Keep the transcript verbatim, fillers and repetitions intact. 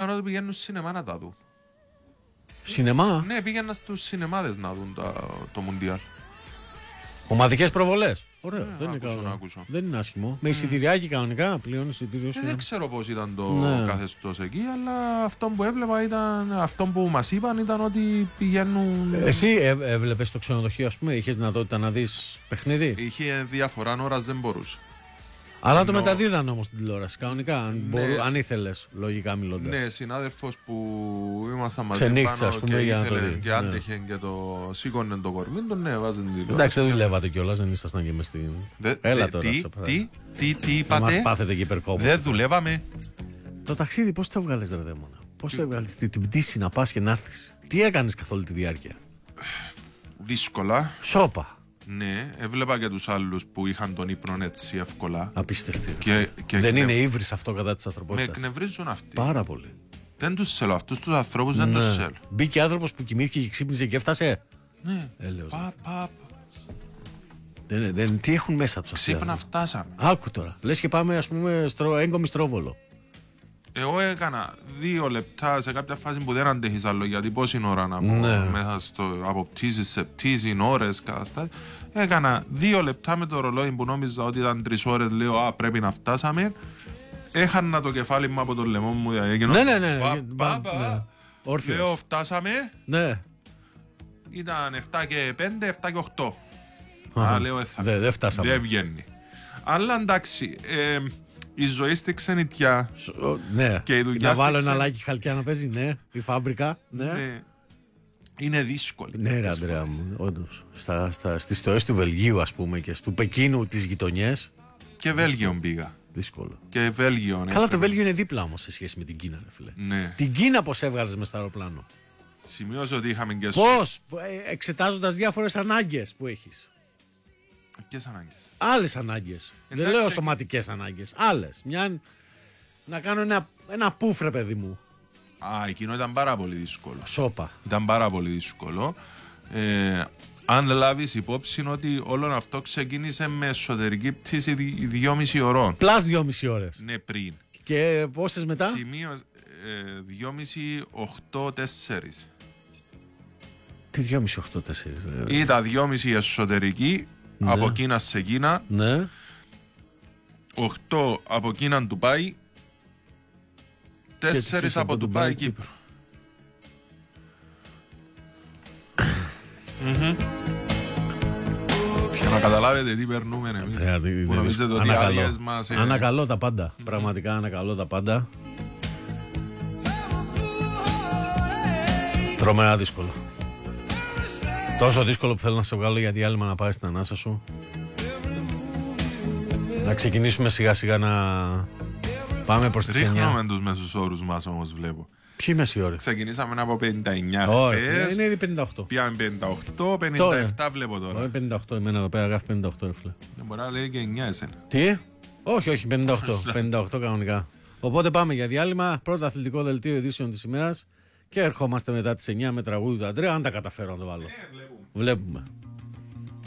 είπαν ότι πηγαίνουν σινεμά να τα δουν. Σινεμά? Ναι, πήγαιναν στους σινεμάδες να δουν τα, το Μουντιάλ. Ομαδικές προβολές. Ωραίο. Ε, δεν, άκουσω, είναι άκουσω. δεν είναι άσχημο. Με εισιτηριάκι κανονικά πλέον εισιτήριο. Ε, δεν ξέρω πώς ήταν το ναι. καθεστώς εκεί, αλλά αυτό που έβλεπα ήταν, αυτό που μας είπαν ήταν ότι πηγαίνουν. Εσύ ε, έβλεπες το ξενοδοχείο, ας πούμε, είχες δυνατότητα να δεις παιχνίδι? Είχε διαφορά ώρας, δεν μπορούσε. Αλλά το Ενώ... μεταδίδαν όμως την τηλεόραση, κανονικά, αν, ναι, μπορού, αν ήθελες, λογικά μιλώντας. Ναι, συνάδελφος που ήμασταν μαζί Ξενύχτησε, πάνω ας πούμε, και για να ήθελε το δει. και άντεχε ναι. και το σήκωνε το κορμί του, ναι, βάζουν την τηλεόραση. Εντάξει, δεν δουλεύατε κιόλας, δεν ήσασταν και μες στην... Δε, Έλα δε, τώρα. Τι, τι, τι, τι είπατε? Θα μας πάθετε και υπερκόπους. Δεν δουλεύαμε. Το ταξίδι πώς το έβγαλες, ρε δαίμονα? Πώς το έβγαλες την, την πτήση να πας και να έρθεις? Τι έκανες καθ' όλη τη διάρκεια? Δύσκολα. Σόπα. Ναι, έβλεπα και τους άλλους που είχαν τον ύπνο έτσι εύκολα. Απίστευτη. Και, και δεν κνευ... είναι ύβρις αυτό κατά της Με ανθρωπότητας? εκνευρίζουν αυτοί. Πάρα πολύ. Δεν τους θέλω, αυτούς τους ανθρώπους δεν ναι. τους θέλω. Μπήκε άνθρωπος που κοιμήθηκε και ξύπνησε και έφτασε. Ναι. Έλεος. Πα, πα, Δεν, δεν, τι έχουν μέσα τους αυτοί? ξύπνα φτάσαμε. Άκου τώρα. Λες και πάμε, ας πούμε, στρο, έγκομη Στρόβολο. Εγώ έκανα δύο λεπτά σε κάποια φάση που δεν αντέχεις άλλο, γιατί πόση ώρα να πω ναι. μέσα στο, από πτήσεις σε πτήσεις, ώρες, καταστάσεις. Έκανα δύο λεπτά με το ρολόι που νόμιζα ότι ήταν τρεις ώρες, λέω α, πρέπει να φτάσαμε. Έχανα το κεφάλι μου από το λαιμό μου. Έγινω, ναι, ναι, ναι. πα, πα, πα, ναι. Όρθιος. Λέω φτάσαμε. Ναι. Ήταν επτά και πέντε, επτά και οκτώ. Α, λέω θα δεν δε φτάσαμε. Δεν βγαίνει. Αλλά εντάξει, ε, η ζωή στη ξενιτιά. Σο, ναι. Και η δουλειά να βάλω ξεν... ένα λάκι χαλκιά να παίζει, ναι. Η φάμπρικα, ναι. ναι. Είναι δύσκολη. Ναι, ρε Ανδρέα μου, όντως. Στα, στα, στις στοές του Βελγίου, ας πούμε, και του Πεκίνου τις γειτονιές. Και Βέλγιο πήγα. Δύσκολο. Και Βέλγιο, ναι. Καλά, το Βέλγιο είναι δίπλα όμως σε σχέση με την Κίνα, ρε φίλε. Ναι. Την Κίνα πώς έβγαλες μες στο αεροπλάνο? Σημειώσε ότι είχαμε και πώς, εξετάζοντας διάφορες ανάγκες που έχεις. Ποιες ανάγκες? Άλλες ανάγκες. Εντάξει. Δεν λέω σωματικές ανάγκες. Άλλες. Μια... Να κάνω ένα, ένα πουφ, παιδί μου. Α, εκείνο ήταν πάρα πολύ δύσκολο. Σόπα. Ήταν πάρα πολύ δύσκολο. Ε, αν λάβεις υπόψη ότι όλο αυτό ξεκίνησε με εσωτερική πτήση δυόμιση ωρών. Πλάς δυόμιση ώρες. Ναι, πριν. Και πόσες μετά? Σημείο ε, δυόμιση, οκτώ, τέσσερα. Τι δυόμιση, οκτώ, τέσσερα. Ήταν δυόμιση εσωτερική, ναι. Από Κίνα σε Κίνα. Ναι. οκτώ από Κίνα Ντουμπάι. τέσσερα από, από Ντουμπάι Κύπρο. Mm-hmm. Για να καταλάβετε τι περνούμε εμείς. Yeah, που νομίζετε ότι οι άδειες μας... Ανακαλώ τα πάντα. Mm-hmm. Πραγματικά ανακαλώ τα πάντα. Τρομερά δύσκολο. Τόσο δύσκολο που θέλω να σε βγάλω για διάλειμμα να πάρεις την ανάσα σου. Να ξεκινήσουμε σιγά σιγά να πάμε προς τις εννιά. Ρίχνουμε τους μέσους όρους μας όμως βλέπω. Ποιοι μέσοι όροι? Ξεκινήσαμε από πενήντα εννιά Όχι, χθες. είναι ήδη πενήντα οκτώ. Πιάμε πενήντα οκτώ, πενήντα επτά τώρα. Βλέπω τώρα. Όχι πενήντα οκτώ, εμένα εδώ πέρα γράφει πενήντα οκτώ, ρε φίλε. Δεν μπορεί να λέει και εννιά εσένα. Τι? Όχι, όχι, πενήντα οκτώ. πενήντα οκτώ κανονικά. Οπότε πάμε για διάλειμμα. Πρώτο αθλητικό δελτίο ειδήσεων της ημέρας. Και ερχόμαστε μετά τις εννιά με τραγούδι του Αντρέα. Αν τα καταφέρω να το βάλω. Ε, βλέπουμε. Βλέπουμε.